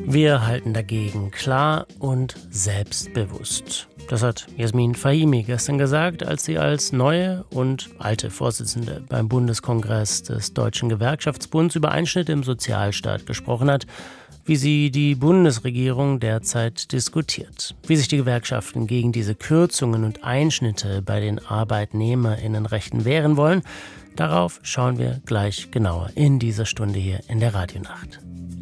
Wir halten dagegen klar und selbstbewusst. Das hat Jasmin Fahimi gestern gesagt, als sie als neue und alte Vorsitzende beim Bundeskongress des Deutschen Gewerkschaftsbunds über Einschnitte im Sozialstaat gesprochen hat, wie sie die Bundesregierung derzeit diskutiert, wie sich die Gewerkschaften gegen diese Kürzungen und Einschnitte bei den ArbeitnehmerInnenrechten wehren wollen. Darauf schauen wir gleich genauer in dieser Stunde hier in der Radionacht.